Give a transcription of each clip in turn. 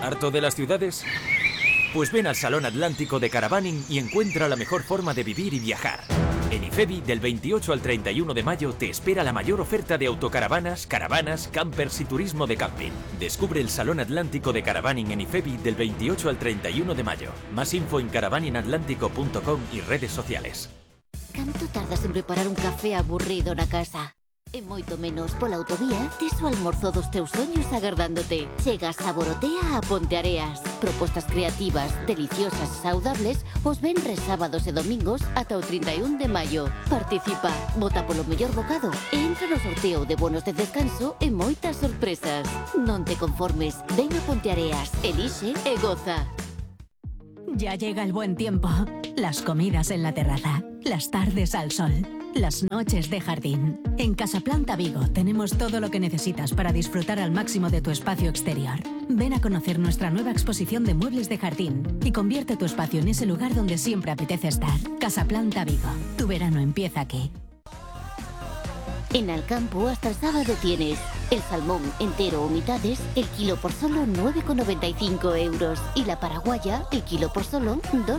¿Harto de las ciudades? Pues ven al Salón Atlántico de Caravaning y encuentra la mejor forma de vivir y viajar. En IFEBI, del 28 al 31 de mayo, te espera la mayor oferta de autocaravanas, caravanas, campers y turismo de camping. Descubre el Salón Atlántico de Caravaning en IFEBI del 28 al 31 de mayo. Más info en caravaningatlántico.com y redes sociales. ¿Canto tardas en preparar un café aburrido na casa? E moito menos pola autovía, tes o almorzo dos teus soños agardándote. Chega Saborotea a Ponteareas. Propostas creativas, deliciosas e saudables os venres, sábados e domingos ata o 31 de maio. Participa, vota polo mellor bocado e entra no sorteo de bonos de descanso e moitas sorpresas. Non te conformes, ven a Ponteareas, elixe e goza. Ya llega el buen tiempo. Las comidas en la terraza, las tardes al sol, las noches de jardín. En Casaplanta Vigo tenemos todo lo que necesitas para disfrutar al máximo de tu espacio exterior. Ven a conocer nuestra nueva exposición de muebles de jardín y convierte tu espacio en ese lugar donde siempre apetece estar. Casaplanta Vigo. Tu verano empieza aquí. En Alcampo hasta el sábado tienes el salmón entero o mitades, el kilo por solo 9,95 euros. Y la paraguaya, el kilo por solo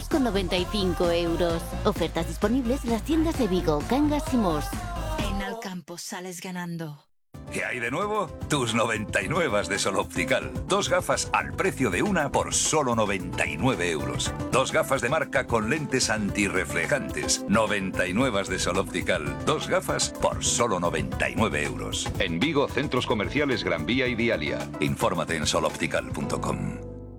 2,95 euros. Ofertas disponibles en las tiendas de Vigo, Cangas y Mos. En Alcampo sales ganando. ¿Qué hay de nuevo? Tus 99 de Sol Optical. 2 gafas al precio de una por solo 99 euros. 2 gafas de marca con lentes antirreflejantes. 99 de Sol Optical. 2 gafas por solo 99 euros. En Vigo, centros comerciales Gran Vía y Dialia. Infórmate en soloptical.com.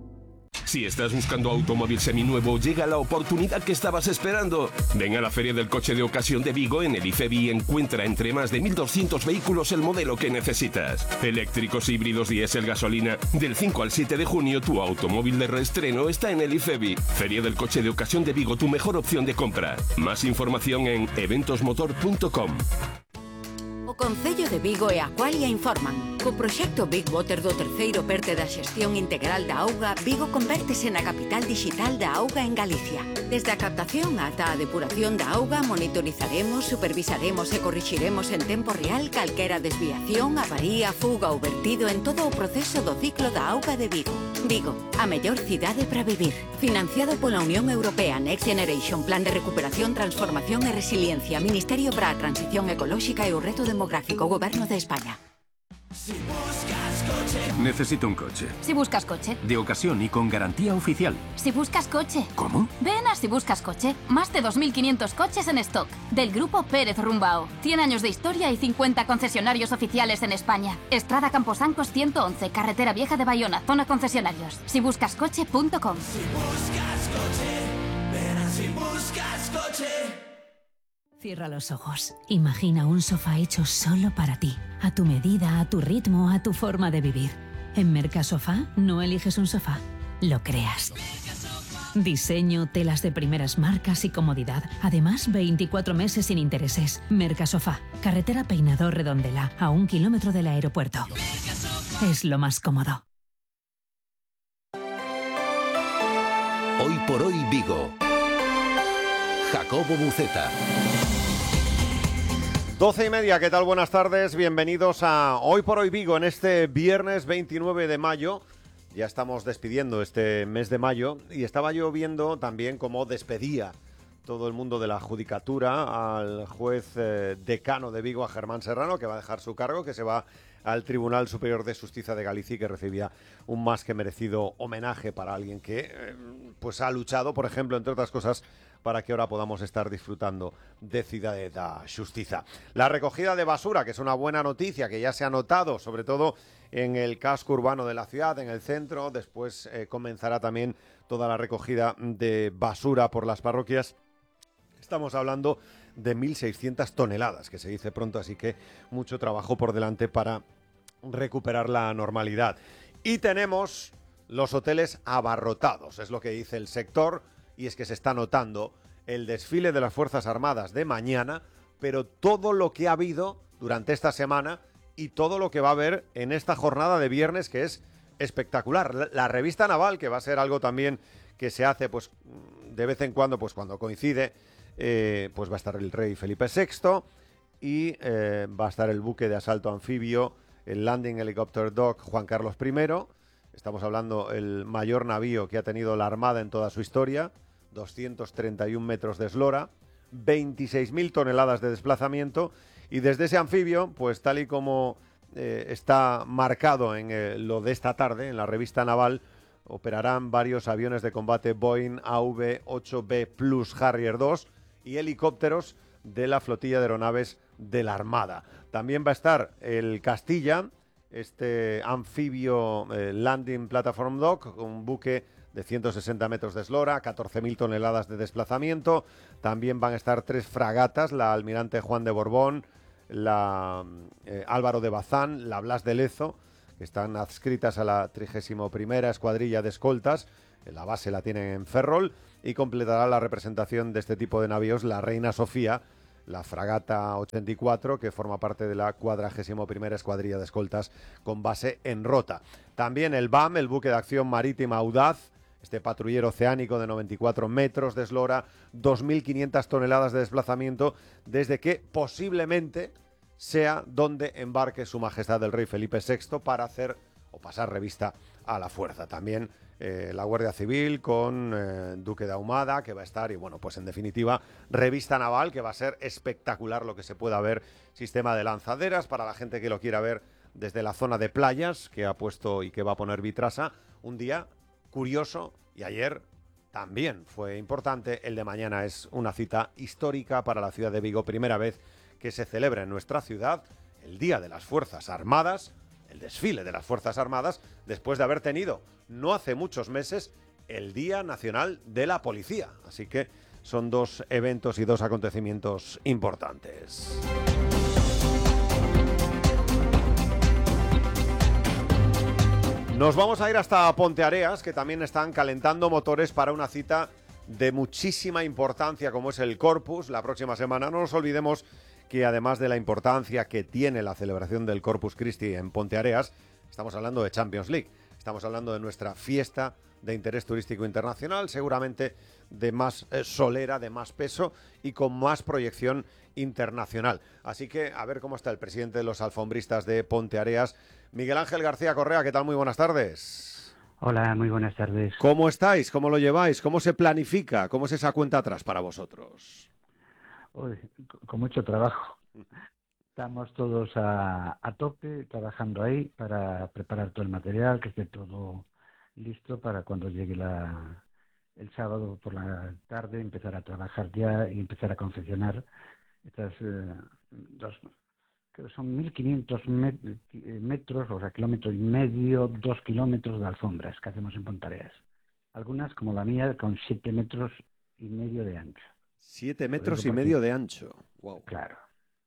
Si estás buscando automóvil seminuevo, llega la oportunidad que estabas esperando. Ven a la Feria del Coche de Ocasión de Vigo en el IFEBI y encuentra entre más de 1.200 vehículos el modelo que necesitas. Eléctricos, híbridos, diésel, gasolina. Del 5 al 7 de junio, tu automóvil de reestreno está en el IFEBI. Feria del Coche de Ocasión de Vigo, tu mejor opción de compra. Más información en eventosmotor.com. O Concello de Vigo e Aqualia informan. Co proxecto Big Water do terceiro perte da xestión integral da auga, Vigo convértese na capital digital da auga en Galicia. Desde a captación ata a depuración da auga, monitorizaremos, supervisaremos e corrixiremos en tempo real calquera desviación, avaría, fuga ou vertido en todo o proceso do ciclo da auga de Vigo. Vigo, a mellor cidade para vivir. Financiado pola Unión Europea Next Generation, Plan de Recuperación, Transformación e Resiliencia, Ministerio para a Transición Ecolóxica e o Reto Demográfico, Goberno de España. Si buscas coche. Necesito un coche. Si buscas coche. De ocasión y con garantía oficial. Si buscas coche. ¿Cómo? Ven a Si buscas coche. Más de 2.500 coches en stock. Del grupo Pérez Rumbao. 100 años de historia y 50 concesionarios oficiales en España. Estrada Camposancos 111, Carretera Vieja de Bayona, zona concesionarios. Sibuscascoche.com. Si buscas coche. Ven a Si buscas coche. Cierra los ojos. Imagina un sofá hecho solo para ti. A tu medida, a tu ritmo, a tu forma de vivir. En Mercasofá no eliges un sofá, lo creas. Diseño, telas de primeras marcas y comodidad. Además, 24 meses sin intereses. Mercasofá, carretera Peinador Redondela, a 1 kilómetro del aeropuerto. Es lo más cómodo. Hoy por hoy Vigo. Jacobo Buceta. 12:30, ¿qué tal? Buenas tardes, bienvenidos a Hoy por Hoy Vigo en este viernes 29 de mayo. Ya estamos despidiendo este mes de mayo y estaba yo viendo también cómo despedía todo el mundo de la judicatura al juez decano de Vigo, a Germán Serrano, que va a dejar su cargo, que se va al Tribunal Superior de Justicia de Galicia y que recibía un más que merecido homenaje para alguien que pues ha luchado, por ejemplo, entre otras cosas, para que ahora podamos estar disfrutando de Cidade da Xustiza. La recogida de basura, que es una buena noticia, que ya se ha notado, sobre todo en el casco urbano de la ciudad, en el centro. Después comenzará también toda la recogida de basura por las parroquias. Estamos hablando de 1.600 toneladas, que se dice pronto, así que mucho trabajo por delante para recuperar la normalidad. Y tenemos los hoteles abarrotados, es lo que dice el sector, y es que se está notando el desfile de las Fuerzas Armadas de mañana, pero todo lo que ha habido durante esta semana y todo lo que va a haber en esta jornada de viernes, que es espectacular. La revista naval, que va a ser algo también que se hace pues de vez en cuando, pues cuando coincide, pues va a estar el rey Felipe VI y va a estar el buque de asalto anfibio, el Landing Helicopter Dock Juan Carlos I, Estamos hablando el mayor navío que ha tenido la Armada en toda su historia, 231 metros de eslora, 26.000 toneladas de desplazamiento, y desde ese anfibio, pues tal y como está marcado en lo de esta tarde, en la revista naval, operarán varios aviones de combate Boeing AV-8B Plus Harrier II y helicópteros de la flotilla de aeronaves de la Armada. También va a estar el Castilla, este anfibio Landing Platform Dock, un buque de 160 metros de eslora, 14.000 toneladas de desplazamiento. También van a estar 3 fragatas, la Almirante Juan de Borbón, la Álvaro de Bazán, la Blas de Lezo, que están adscritas a la 31ª Escuadrilla de Escoltas. La base la tienen en Ferrol, y completará la representación de este tipo de navíos la Reina Sofía, la fragata 84, que forma parte de la 41ª Escuadrilla de Escoltas con base en Rota. También el BAM, el buque de acción marítima Audaz, este patrullero oceánico de 94 metros de eslora, 2.500 toneladas de desplazamiento, desde que posiblemente sea donde embarque Su Majestad el Rey Felipe VI para hacer o pasar revista a la fuerza. También la Guardia Civil con Duque de Ahumada, que va a estar, y bueno, pues en definitiva, revista naval, que va a ser espectacular lo que se pueda ver, sistema de lanzaderas para la gente que lo quiera ver desde la zona de playas, que ha puesto y que va a poner Vitrasa. Un día curioso, y ayer también fue importante. El de mañana es una cita histórica para la ciudad de Vigo, primera vez que se celebra en nuestra ciudad el Día de las Fuerzas Armadas, el desfile de las Fuerzas Armadas, después de haber tenido, no hace muchos meses, el Día Nacional de la Policía. Así que son 2 eventos y 2 acontecimientos importantes. Nos vamos a ir hasta Ponteareas, que también están calentando motores para una cita de muchísima importancia como es el Corpus la próxima semana. No nos olvidemos que además de la importancia que tiene la celebración del Corpus Christi en Ponteareas, estamos hablando de Champions League, estamos hablando de nuestra fiesta de interés turístico internacional, seguramente de más solera, de más peso y con más proyección internacional. Así que a ver cómo está el presidente de los alfombristas de Ponteareas, Miguel Ángel García Correa. ¿Qué tal? Muy buenas tardes. Hola, muy buenas tardes. ¿Cómo estáis? ¿Cómo lo lleváis? ¿Cómo se planifica? ¿Cómo es esa cuenta atrás para vosotros? Uy, con mucho trabajo. Estamos todos a tope, trabajando ahí para preparar todo el material, que esté todo listo para cuando llegue el sábado por la tarde, empezar a trabajar ya y empezar a confeccionar estas creo que son 1.500 metros, o sea, 1,5 kilómetros, 2 kilómetros de alfombras que hacemos en Ponteareas. Algunas, como la mía, con 7,5 metros de ancho. 7,5 metros de ancho. Wow. Claro.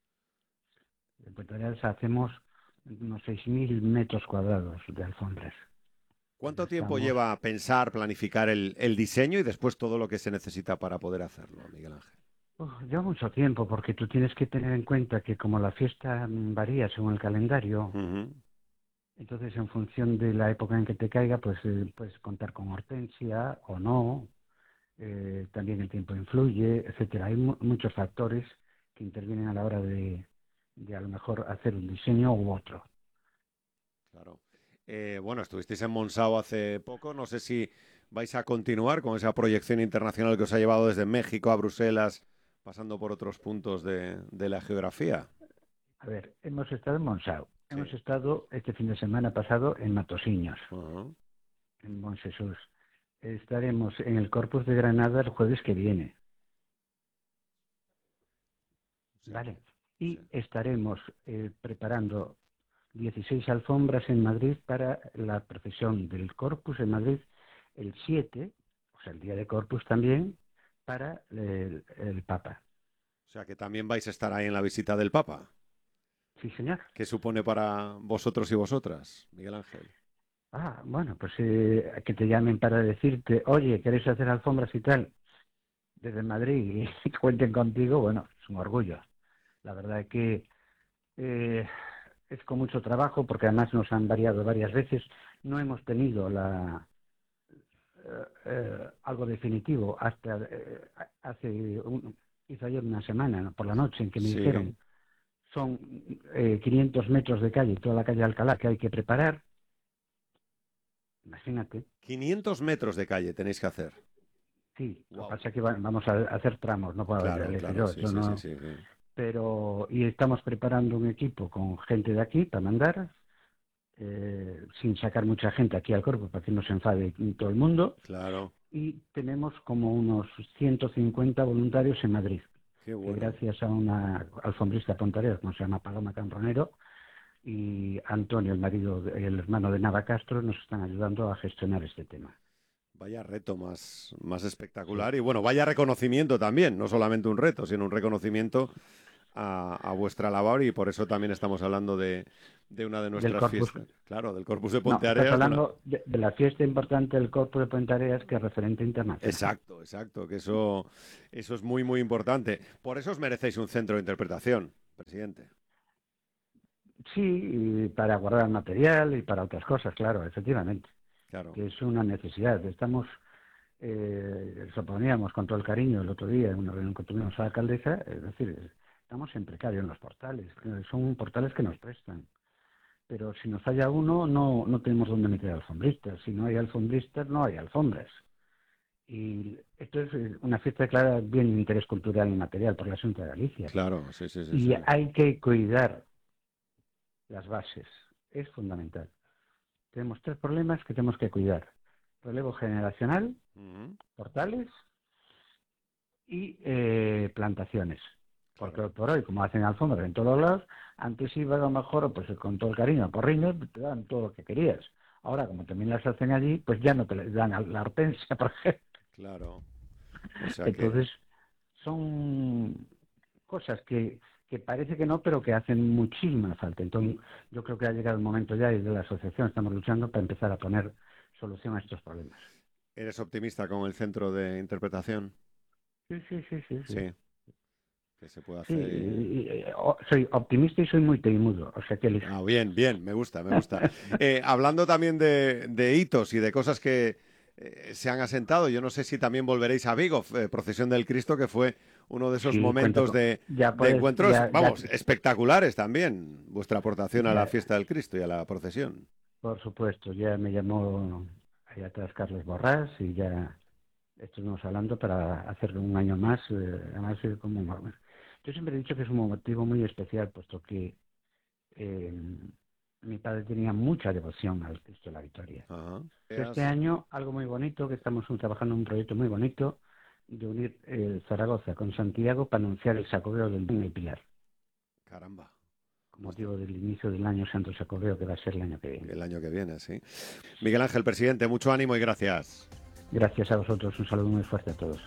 En Ponteareas hacemos unos 6.000 metros cuadrados de alfombras. ¿Cuánto tiempo lleva pensar, planificar el diseño y después todo lo que se necesita para poder hacerlo, Miguel Ángel? Lleva mucho tiempo, porque tú tienes que tener en cuenta que como la fiesta varía según el calendario, entonces en función de la época en que te caiga, pues puedes contar con hortensia o no. También el tiempo influye, etcétera. Hay muchos factores que intervienen a la hora de a lo mejor hacer un diseño u otro. Claro. Bueno, estuvisteis en Montsao hace poco. No sé si vais a continuar con esa proyección internacional que os ha llevado desde México a Bruselas, pasando por otros puntos de la geografía. A ver, hemos estado en Montsao. Sí. Hemos estado este fin de semana pasado en Matosiños, en Bonjesús. Estaremos en el Corpus de Granada el jueves que viene. Sí. Vale. Y estaremos preparando 16 alfombras en Madrid para la procesión del Corpus en Madrid el 7, o sea, el día de Corpus también, para el Papa. O sea, que también vais a estar ahí en la visita del Papa. Sí, señor. ¿Qué supone para vosotros y vosotras, Miguel Ángel? Bueno, pues que te llamen para decirte, oye, ¿queréis hacer alfombras y tal? Desde Madrid y cuenten contigo, bueno, es un orgullo. La verdad es que es con mucho trabajo, porque además nos han variado varias veces. No hemos tenido algo definitivo hasta hizo ayer una semana, por la noche, en que me dijeron, son 500 metros de calle, toda la calle de Alcalá que hay que preparar. Imagínate. 500 metros de calle tenéis que hacer. Sí, lo que pasa es que vamos a hacer tramos, no puedo Sí. Pero, y estamos preparando un equipo con gente de aquí para mandar, sin sacar mucha gente aquí al Corpus para que no se enfade todo el mundo. Claro. Y tenemos como unos 150 voluntarios en Madrid. Qué bueno. Que gracias a una alfombrista pontarera, como se llama Paloma Canronero, y Antonio, el hermano de Nava Castro, nos están ayudando a gestionar este tema. Vaya reto más espectacular y bueno, vaya reconocimiento también, no solamente un reto, sino un reconocimiento a vuestra labor y por eso también estamos hablando de una de nuestras fiestas. Claro, del Corpus de Ponteareas. Estás hablando de la fiesta importante del Corpus de Ponteareas, que es referente internacional. Exacto, que eso es muy, muy importante. Por eso os merecéis un centro de interpretación, presidente. Sí, y para guardar material y para otras cosas, claro, efectivamente. Claro. Que es una necesidad. Estamos, proponíamos con todo el cariño el otro día en una reunión que tuvimos a la alcaldesa, es decir, estamos en precario en los portales. Son portales que nos prestan. Pero si nos falla uno, no tenemos dónde meter alfombristas. Si no hay alfombristas, no hay alfombras. Y esto es una fiesta declarada bien de interés cultural y material por la Xunta de Galicia. Claro, sí. Y hay que cuidar las bases. Es fundamental. Tenemos 3 problemas que tenemos que cuidar. Relevo generacional, portales y plantaciones. Porque por hoy, como hacen alfombras en todos lados, antes iba a lo mejor, pues con todo el cariño, a Porriños, te dan todo lo que querías. Ahora, como también las hacen allí, pues ya no te les dan la hortensia, por ejemplo. Claro. O sea entonces, son cosas que parece que no, pero que hacen muchísima falta. Entonces, yo creo que ha llegado el momento ya y desde la asociación estamos luchando para empezar a poner solución a estos problemas. ¿Eres optimista con el centro de interpretación? Sí. Que se puede hacer. Sí, soy optimista y soy muy teimudo. O sea que bien, me gusta. Hablando también de hitos y de cosas que se han asentado, yo no sé si también volveréis a Vigo, Procesión del Cristo, que fue uno de esos momentos de encuentros, espectaculares también, vuestra aportación a la fiesta del Cristo y a la procesión. Por supuesto, ya me llamó allá atrás Carles Borrás y ya estuvimos hablando para hacer un año más, además como... Yo siempre he dicho que es un motivo muy especial, puesto que mi padre tenía mucha devoción al Cristo de la Victoria. Este año, algo muy bonito, que estamos trabajando en un proyecto muy bonito, de unir Zaragoza con Santiago para anunciar el Sacobeo del Niño Pilar. Caramba. Con motivo del inicio del año Santo Sacobeo, que va a ser el año que viene. El año que viene, sí. Miguel Ángel, presidente, mucho ánimo y gracias. Gracias a vosotros, un saludo muy fuerte a todos.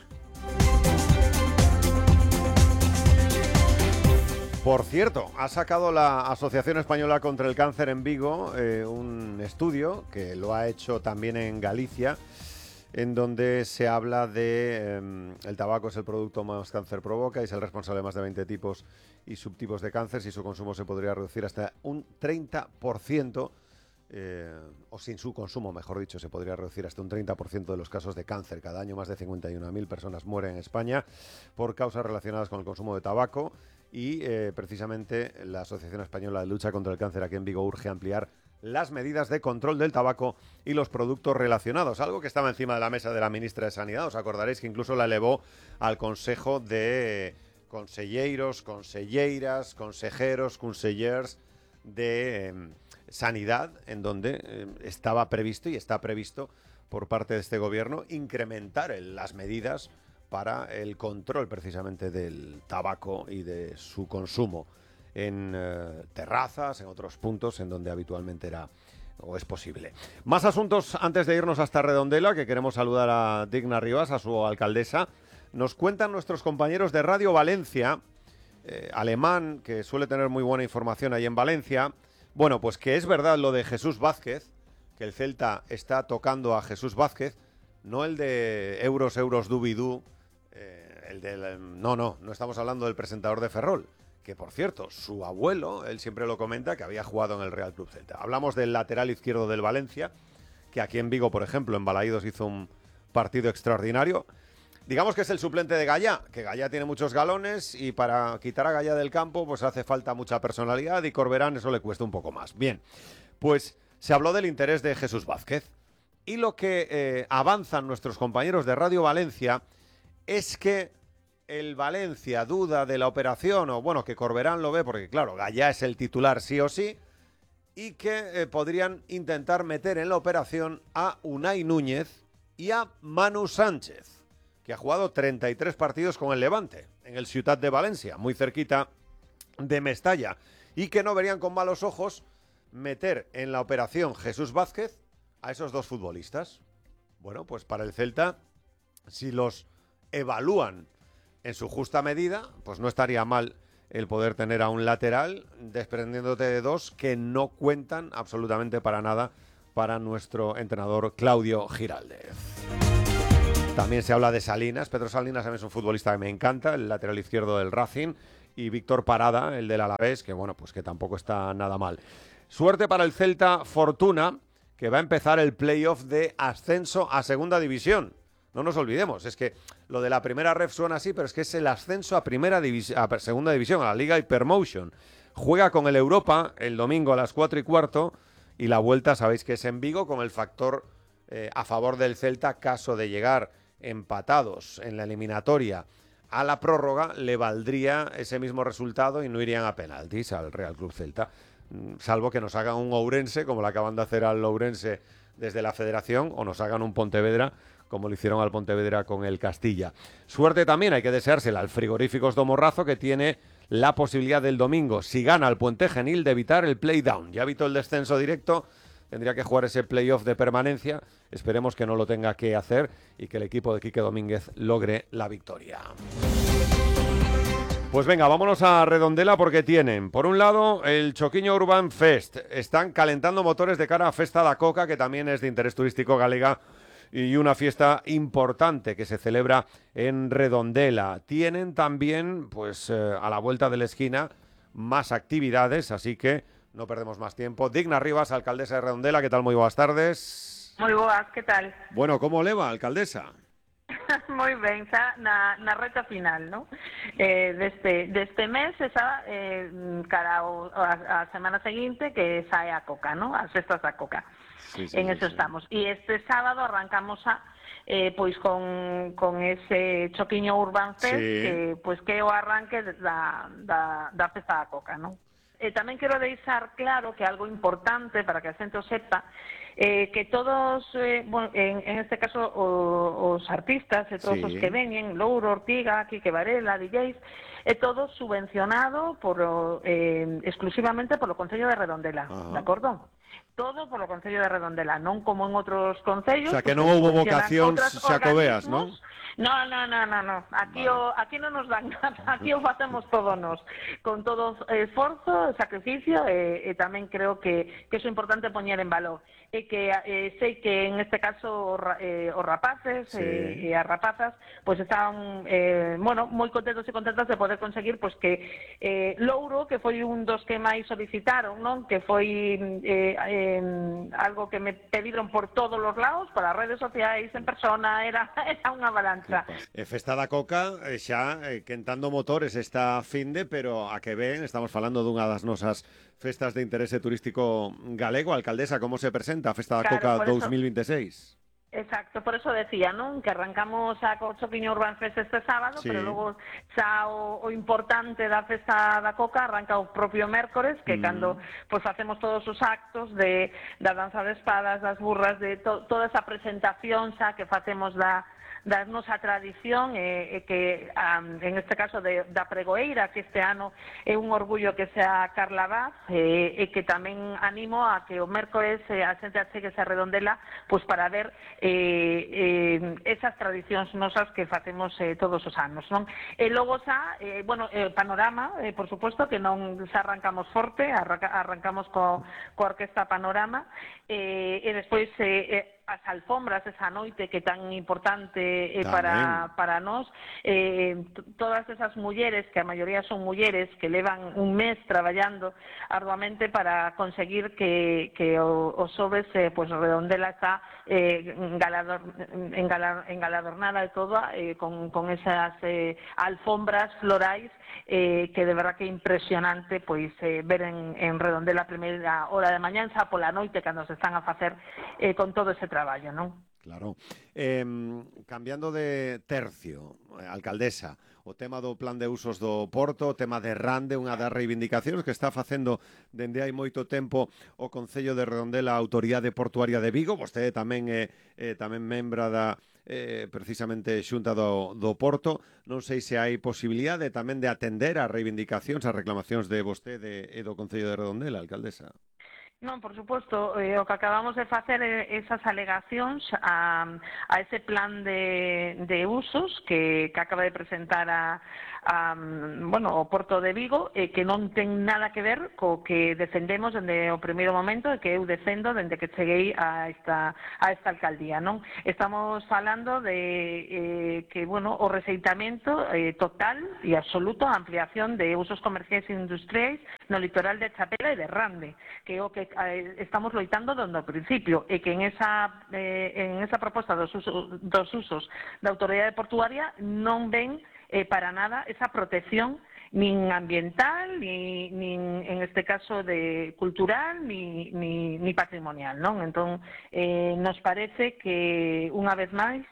Por cierto, ha sacado la Asociación Española contra el Cáncer en Vigo un estudio que lo ha hecho también en Galicia, en donde se habla de el tabaco es el producto más cáncer provoca y es el responsable de más de 20 tipos y subtipos de cáncer. Si su consumo se podría reducir hasta un 30%, o sin su consumo, mejor dicho, se podría reducir hasta un 30% de los casos de cáncer. Cada año más de 51.000 personas mueren en España por causas relacionadas con el consumo de tabaco y precisamente la Asociación Española de Lucha contra el Cáncer aquí en Vigo urge ampliar las medidas de control del tabaco y los productos relacionados, algo que estaba encima de la mesa de la ministra de Sanidad. Os acordaréis que incluso la elevó al Consejo de Conselleiros, Conselleiras, Consejeros, Consellers de Sanidad, en donde estaba previsto y está previsto por parte de este gobierno incrementar las medidas para el control precisamente del tabaco y de su consumo en terrazas, en otros puntos en donde habitualmente era o es posible. Más asuntos antes de irnos hasta Redondela, que queremos saludar a Digna Rivas, a su alcaldesa. Nos cuentan nuestros compañeros de Radio Valencia, Alemán, que suele tener muy buena información ahí en Valencia. Bueno, pues que es verdad lo de Jesús Vázquez, que el Celta está tocando a Jesús Vázquez, no el de Euros Dubidú, no estamos hablando del presentador de Ferrol, que por cierto, su abuelo, él siempre lo comenta, que había jugado en el Real Club Celta. Hablamos del lateral izquierdo del Valencia, que aquí en Vigo, por ejemplo, en Balaídos hizo un partido extraordinario. Digamos que es el suplente de Gallá, que Gallá tiene muchos galones y para quitar a Gallá del campo pues hace falta mucha personalidad y Corberán eso le cuesta un poco más. Bien, pues se habló del interés de Jesús Vázquez, Y lo que avanzan nuestros compañeros de Radio Valencia es que el Valencia duda de la operación, o bueno, que Corberán lo ve, porque claro, Gallá es el titular sí o sí, y que podrían intentar meter en la operación a Unai Núñez y a Manu Sánchez, que ha jugado 33 partidos con el Levante, en el Ciutat de Valencia, muy cerquita de Mestalla, y que no verían con malos ojos meter en la operación Jesús Vázquez a esos dos futbolistas. Bueno, pues para el Celta, si los evalúan en su justa medida, pues no estaría mal el poder tener a un lateral desprendiéndote de dos que no cuentan absolutamente para nada para nuestro entrenador Claudio Giraldez. También se habla de Salinas. Pedro Salinas es un futbolista que me encanta, el lateral izquierdo del Racing, y Víctor Parada, el del Alavés, que bueno, pues que tampoco está nada mal. Suerte para el Celta Fortuna, que va a empezar el playoff de ascenso a Segunda División. No nos olvidemos, es que lo de la primera ref suena así, pero es que es el ascenso a Segunda División, a la Liga Hypermotion. Juega con el Europa el domingo a las 4:15 y la vuelta sabéis que es en Vigo, con el factor a favor del Celta. Caso de llegar empatados en la eliminatoria a la prórroga, le valdría ese mismo resultado y no irían a penaltis al Real Club Celta, salvo que nos hagan un Ourense, como le acaban de hacer al Ourense desde la Federación, o nos hagan un Pontevedra, como lo hicieron al Pontevedra con el Castilla. Suerte también hay que deseársela al Frigoríficos do Morrazo, que tiene la posibilidad del domingo, si gana el Puente Genil, de evitar el play-down. Ya evitó el descenso directo, tendría que jugar ese play-off de permanencia. Esperemos que no lo tenga que hacer y que el equipo de Quique Domínguez logre la victoria. Pues venga, vámonos a Redondela, porque tienen, por un lado, el Choquiño Urban Fest. Están calentando motores de cara a Festa da Coca, que también es de interés turístico galega, y una fiesta importante que se celebra en Redondela. Tienen también, pues, a la vuelta de la esquina, más actividades, así que no perdemos más tiempo. Digna Rivas, alcaldesa de Redondela, ¿qué tal? Muy buenas tardes. Moi boas, que tal? Bueno, como leva, alcaldesa? Moi ben, xa na reta final, ¿no? Deste mes, xa cara a semana seguinte que sae a Coca, ¿no? As festas da Coca. Sí, en eso estamos. E este sábado arrancamos pois con ese Choquiño Urban Fest, que é o arranque da festa da Coca, ¿no? Tamén quero deixar claro que algo importante para que a xente o sepa, que todos, en este caso os artistas e todos os que veñen, Louro, Ortiga, Quique Varela, DJs, é todo subvencionado exclusivamente polo Concello de Redondela, de acordo? Todo polo Concello de Redondela, non como en outros concellos. O sea, que non houbo vocacións xacobeas, non? No. Aquí non nos dan nada, aquí o facemos todos nós, con todo esforzo, sacrificio, e tamén creo que é importante poñer en valor. E que sei que en este caso os rapaces e as rapazas pois están moi contentos e contentas de poder conseguir pois que Louro, que foi un dos que máis solicitaron, non? Que foi algo que me pediron por todos os lados, para as redes sociais, en persona, era unha avalancha. Festa da Coca xa quentando motores esta finde, pero a que ven, estamos falando dunha das nosas festas de interese turístico galego. Alcaldesa, como se presenta a Festa da Coca 2026? Exacto, por eso decía, non? Que arrancamos a Choquiño Urban Fest este sábado, pero logo xa o importante da Festa da Coca arranca o propio mércores, que cando pues facemos todos os actos da danza de espadas, das burras, de toda esa presentación xa que facemos da nosa tradición, que en este caso da pregoeira, que este ano é un orgullo que sea Carla Vaz, e que tamén animo a que o mércores a xente acheguese a Redondela pois para ver esas tradicións nosas que facemos todos os anos, non? E logo xa, Panorama, por suposto, que non xa arrancamos forte, arrancamos coa Orquesta Panorama, e despois as alfombras esa noite que tan importante para nós, todas esas mulleres, que a maioría son mulleres que levan un mes traballando arduamente para conseguir que o xoves pues Redondela está engaladornada e toda con esas alfombras florais, que de verdad que é impresionante pois ver en Redondela a primeira hora de mañá, xa pola noite cando se están a facer con todo ese traballo. traballo, non? Claro. Cambiando de tercio, alcaldesa, o tema do plan de usos do Porto, o tema de Rande, unha das reivindicacións que está facendo dende hai moito tempo o Concello de Redondela, a Autoridade Portuaria de Vigo. Vostede tamén é tamén membra da precisamente Xunta do Porto. Non sei se hai posibilidade tamén de atender as reivindicacións, as reclamacións de vostede e do Concello de Redondela, alcaldesa. Non, por suposto, o que acabamos de facer é esas alegacións a ese plan de usos que acaba de presentar o Porto de Vigo, que non ten nada que ver co que defendemos dende o primeiro momento e que eu defendo dende que cheguei a esta alcaldía, non? Estamos falando de que, o rexeitamento total e absoluto a ampliación de usos comerciais e industriais no litoral de Chapela e de Rande, que é o que estamos loitando dende o principio, e que en esa proposta dos usos da Autoridade Portuaria non ven para nada esa protección nin ambiental, nin en este caso de cultural, ni patrimonial, non? Entón, nos parece que unha vez máis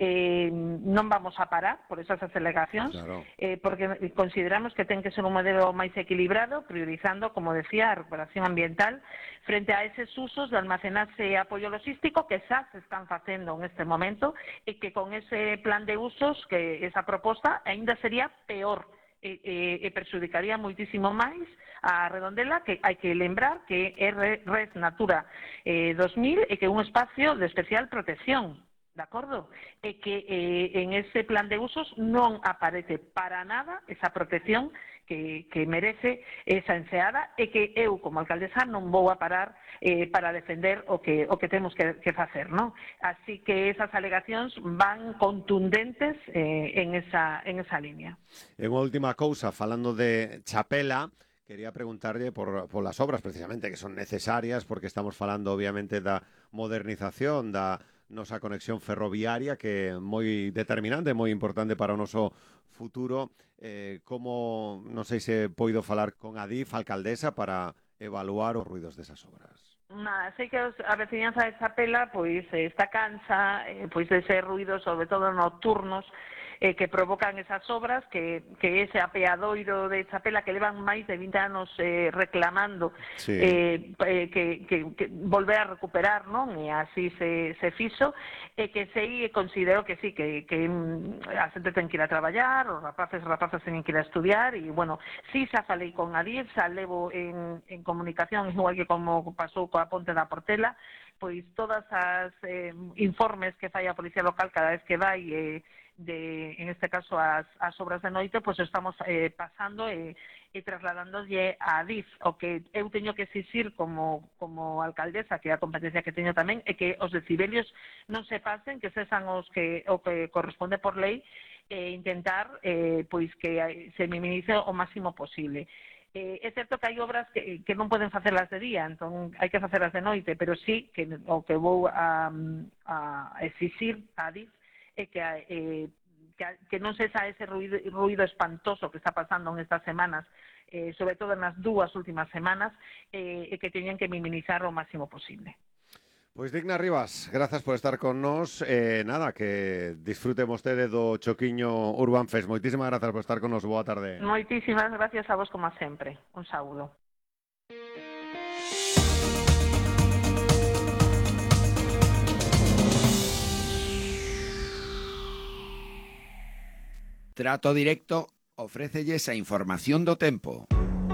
non vamos a parar por esas alegacións, claro. Porque consideramos que ten que ser un modelo máis equilibrado, priorizando, como decía, a recuperación ambiental frente a eses usos de almacenaxe e apoio logístico que xa se están facendo en este momento, e que con ese plan de usos, que esa proposta, aínda sería peor, e perxudicaría moitísimo máis a Redondela, que hai que lembrar que é Red Natura 2000 e que é un espacio de especial protección, de acordo? E que en ese plan de usos non aparece para nada esa protección que merece esa enseada, e que eu, como alcaldesa, non vou a parar para defender o que temos que facer, non? Así que esas alegacións van contundentes en esa línea. E unha última cousa, falando de Chapela, quería preguntarlle por las obras precisamente que son necesarias, porque estamos falando obviamente da modernización da nosa conexión ferroviaria, que é moi determinante, moi importante para o noso futuro. Como, non sei se poido falar con Adif, alcaldesa, para evaluar os ruidos desas obras. Nada, sei que a veciñanza de Chapela está cansa de ser ruidos, sobre todo nocturnos, que provocan esas obras, que ese apeadoiro de Chapela que levan máis de 20 anos reclamando, sí, que volver a recuperar, non? E así se fixo, e que sei, considero que sí, que a xente ten que ir a traballar, os rapazas ten que ir a estudiar, e, sí, xa falei con Adif, xa levo en comunicación, igual que como pasou coa Ponte da Portela, pois todas as informes que fai a Policía Local cada vez que vai en este caso as obras de noite, pois estamos pasando e trasladándolle a Adif. O que eu teño que exixir como alcaldesa, que é a competencia que teño tamén, é que os decibelios non se pasen, que sexan o que corresponde por lei, e intentar pois que se minimice o máximo posible. É certo que hai obras que non poden facelas de día, entón hai que facelas de noite, pero sí que o que vou a exixir a Adif é que non sexa ese ruido espantoso que está pasando en estas semanas, sobre todo nas dúas últimas semanas, e que teñen que minimizar o máximo posible. Pois Digna Rivas, grazas por estar con nós. Nada, que disfrute vostede do Choquiño Urban Fest. Moitísimas grazas por estar con nós. Boa tarde. Moitísimas gracias a vos, como sempre. Un saúdo. Trato Directo ofrécelles a información do tempo.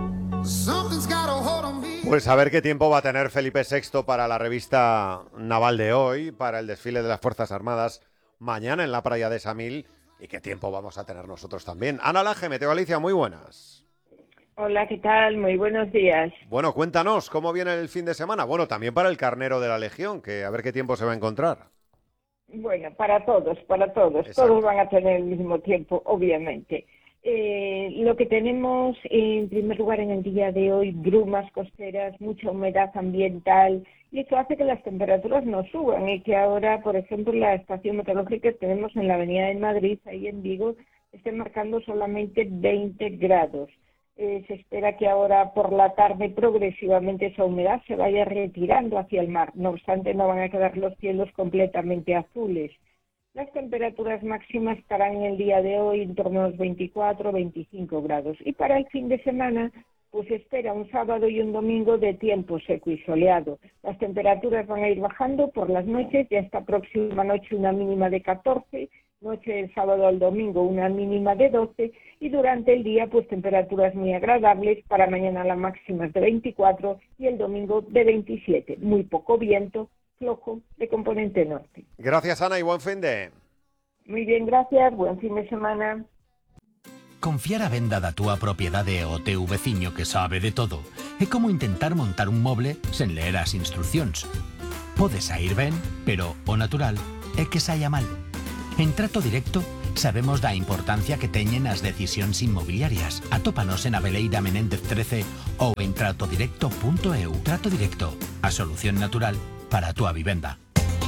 Pues a ver qué tiempo va a tener Felipe VI para la revista naval de hoy, para el desfile de las Fuerzas Armadas mañana en la playa de Samil, y qué tiempo vamos a tener nosotros también. Ana Laje, Meteo Galicia, muy buenas. Hola, ¿qué tal? Muy buenos días. Bueno, cuéntanos, ¿cómo viene el fin de semana? Bueno, también para el carnero de la Legión, que a ver qué tiempo se va a encontrar. Bueno, para todos. Exacto. Todos van a tener el mismo tiempo, obviamente. Lo que tenemos en primer lugar en el día de hoy, brumas costeras, mucha humedad ambiental, y eso hace que las temperaturas no suban, y que ahora, por ejemplo, la estación meteorológica que tenemos en la Avenida de Madrid, ahí en Vigo, esté marcando solamente 20 grados. Se espera que ahora por la tarde progresivamente esa humedad se vaya retirando hacia el mar. No obstante, no van a quedar los cielos completamente azules. Las temperaturas máximas estarán en el día de hoy en torno a los 24-25 grados. Y para el fin de semana, pues se espera un sábado y un domingo de tiempo seco y soleado. Las temperaturas van a ir bajando por las noches, ya esta próxima noche una mínima de 14, noche del sábado al domingo una mínima de 12 y durante el día pues temperaturas muy agradables. Para mañana la máxima es de 24 y el domingo de 27. Muy poco viento, flojo de componente norte. Gracias, Ana, y buen fin de... Muy bien, gracias. Buen fin de semana. Confiar a venda da túa propiedade ao teu veciño que sabe de todo é como intentar montar un moble sen ler as instruccións. Pode sair ben, pero o natural é que saia mal. En Trato Directo sabemos da importancia que teñen as decisións inmobiliarias. Atópanos en Aveleira Menéndez 13 ou en tratodirecto.eu. Trato Directo, a solución natural para a túa vivenda.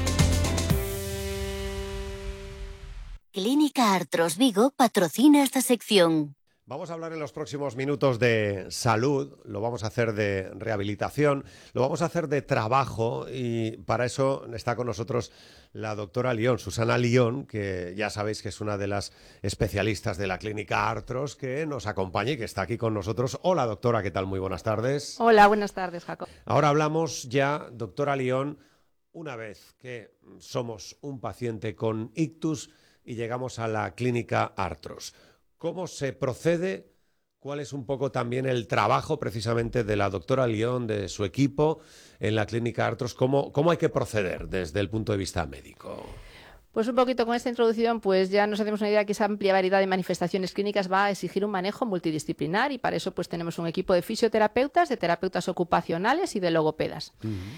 Clínica Artros Vigo patrocina esta sección. Vamos a hablar en los próximos minutos de salud, lo vamos a hacer de rehabilitación, lo vamos a hacer de trabajo y para eso está con nosotros la doctora Lión, Susana Lión, que ya sabéis que es una de las especialistas de la Clínica Artros, que nos acompaña y que está aquí con nosotros. Hola doctora, ¿qué tal? Muy buenas tardes. Hola, buenas tardes, Jacob. Ahora hablamos ya, doctora Lión, una vez que somos un paciente con ictus y llegamos a la Clínica Artros. ¿Cómo se procede? ¿Cuál es un poco también el trabajo precisamente de la doctora Lión, de su equipo en la Clínica Artros? ¿Cómo hay que proceder desde el punto de vista médico? Pues un poquito con esta introducción, pues ya nos hacemos una idea que esa amplia variedad de manifestaciones clínicas va a exigir un manejo multidisciplinar y para eso pues tenemos un equipo de fisioterapeutas, de terapeutas ocupacionales y de logopedas.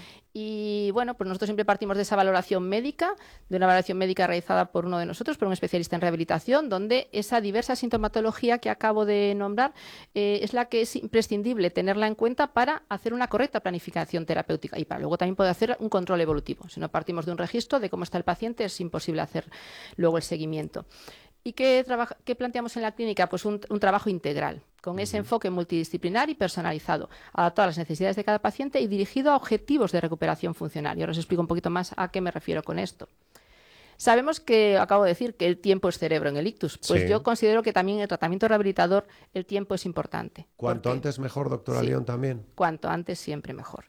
Y bueno, pues nosotros siempre partimos de esa valoración médica, de una valoración médica realizada por uno de nosotros, por un especialista en rehabilitación, donde esa diversa sintomatología que acabo de nombrar es la que es imprescindible tenerla en cuenta para hacer una correcta planificación terapéutica y para luego también poder hacer un control evolutivo. Si no partimos de un registro de cómo está el paciente, es imposible hacer luego el seguimiento. ¿Y qué planteamos en la clínica? Pues un trabajo integral, con ese enfoque multidisciplinar y personalizado, adaptado a las necesidades de cada paciente y dirigido a objetivos de recuperación funcional. Y ahora os explico un poquito más a qué me refiero con esto. Sabemos que, acabo de decir, que el tiempo es cerebro en el ictus. Pues sí. Yo considero que también en el tratamiento rehabilitador el tiempo es importante. Cuanto antes mejor, doctora Lión, también. Cuanto antes siempre mejor.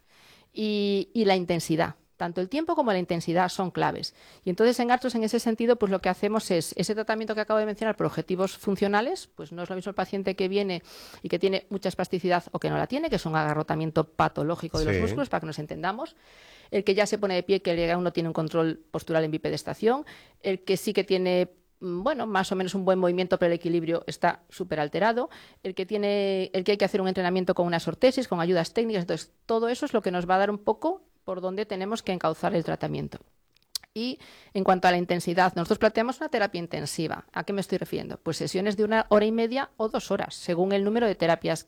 Y la intensidad. Tanto el tiempo como la intensidad son claves. Y entonces en Artros, en ese sentido, pues lo que hacemos es ese tratamiento que acabo de mencionar por objetivos funcionales, pues no es lo mismo el paciente que viene y que tiene mucha espasticidad o que no la tiene, que es un agarrotamiento patológico de los músculos, para que nos entendamos. El que ya se pone de pie, que aún no tiene un control postural en bipedestación. El que sí que tiene, bueno, más o menos un buen movimiento, pero el equilibrio está súper alterado. El que hay que hacer un entrenamiento con unas ortesis, con ayudas técnicas. Entonces, todo eso es lo que nos va a dar un poco por donde tenemos que encauzar el tratamiento. Y en cuanto a la intensidad, nosotros planteamos una terapia intensiva. ¿A qué me estoy refiriendo? Pues sesiones de 1 hora y media o 2 horas, según el número de terapias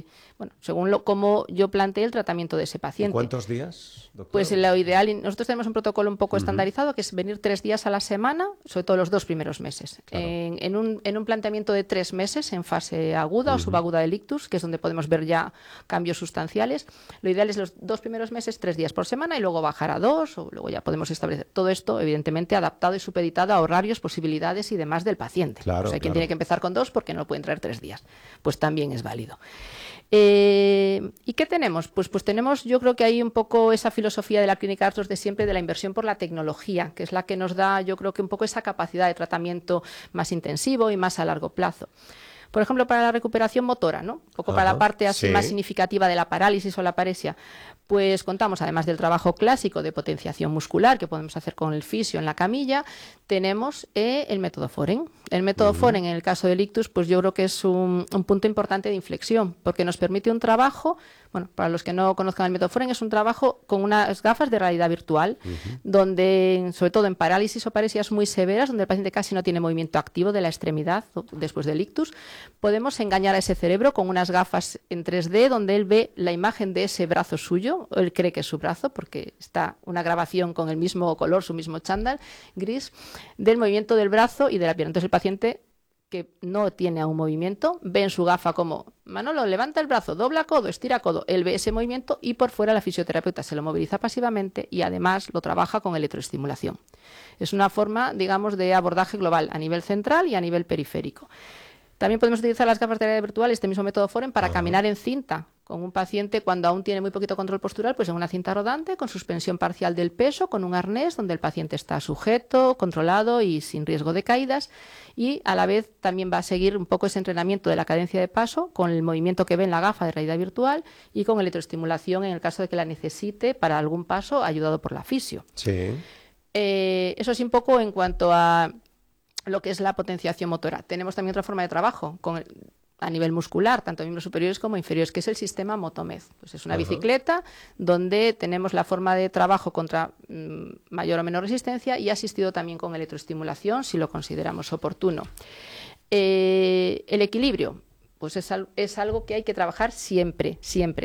según cómo yo planteé el tratamiento de ese paciente. ¿En cuántos días, doctora? Pues lo ideal, nosotros tenemos un protocolo un poco estandarizado, que es venir 3 días a la semana, sobre todo los 2 primeros meses. Claro. En un planteamiento de 3 meses, en fase aguda o subaguda del ictus, que es donde podemos ver ya cambios sustanciales. Lo ideal es los 2 primeros meses, 3 días por semana, y luego bajar a 2, o luego ya podemos establecer todo esto, evidentemente, adaptado y supeditado a horarios, posibilidades y demás del paciente. Claro, quien tiene que empezar con 2 porque no lo pueden traer 3 días. Pues también es válido. ¿Y qué tenemos? Pues tenemos, yo creo que hay un poco esa filosofía de la Clínica Artros de siempre, de la inversión por la tecnología, que es la que nos da, yo creo que un poco esa capacidad de tratamiento más intensivo y más a largo plazo. Por ejemplo, para la recuperación motora, ¿no? Un poco para la parte así más significativa de la parálisis o la paresia, pues contamos, además del trabajo clásico de potenciación muscular que podemos hacer con el fisio en la camilla, tenemos el método Foren. El método Foren, en el caso del ictus, pues yo creo que es un punto importante de inflexión, porque nos permite un trabajo, bueno, para los que no conozcan el método Foren, es un trabajo con unas gafas de realidad virtual, donde, sobre todo en parálisis o paresias muy severas, donde el paciente casi no tiene movimiento activo de la extremidad después del ictus, podemos engañar a ese cerebro con unas gafas en 3D, donde él ve la imagen de ese brazo suyo, él cree que es su brazo, porque está una grabación con el mismo color, su mismo chándal gris, del movimiento del brazo y de la pierna. Entonces el paciente que no tiene aún movimiento, ve en su gafa como Manolo, levanta el brazo, dobla codo, estira codo, él ve ese movimiento y por fuera la fisioterapeuta se lo moviliza pasivamente y además lo trabaja con electroestimulación. Es una forma, digamos, de abordaje global a nivel central y a nivel periférico. También podemos utilizar las gafas de realidad virtual, este mismo método Foren, para caminar en cinta con un paciente cuando aún tiene muy poquito control postural, pues en una cinta rodante, con suspensión parcial del peso, con un arnés donde el paciente está sujeto, controlado y sin riesgo de caídas. Y a la vez también va a seguir un poco ese entrenamiento de la cadencia de paso con el movimiento que ve en la gafa de realidad virtual y con electroestimulación en el caso de que la necesite para algún paso ayudado por la fisio. Sí. Eso es un poco en cuanto a lo que es la potenciación motora. Tenemos también otra forma de trabajo a nivel muscular, tanto miembros superiores como inferiores, que es el sistema Motomed. Pues es una bicicleta donde tenemos la forma de trabajo contra mayor o menor resistencia y asistido también con electroestimulación, si lo consideramos oportuno. El equilibrio, pues es algo que hay que trabajar siempre, siempre.